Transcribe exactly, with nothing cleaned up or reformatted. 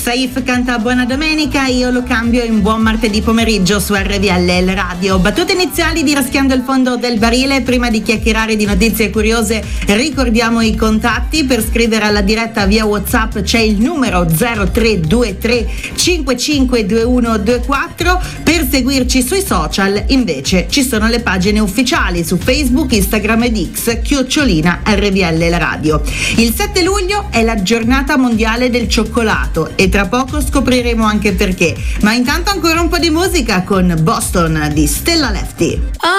Saif canta Buona Domenica, io lo cambio in Buon Martedì Pomeriggio su R V L, il radio. Battute iniziali di Raschiando il fondo del barile. Prima di chiacchierare di notizie curiose ricordiamo i contatti. Per scrivere alla diretta via WhatsApp c'è il numero zero tre due tre cinque cinque due uno due quattro. Per seguirci sui social invece ci sono le pagine ufficiali su Facebook, Instagram ed X, chiocciolina R V L la radio. Il sette luglio è la giornata mondiale del cioccolato e tra poco scopriremo anche perché. Ma intanto ancora un po' di musica con Boston di Stella Lefty.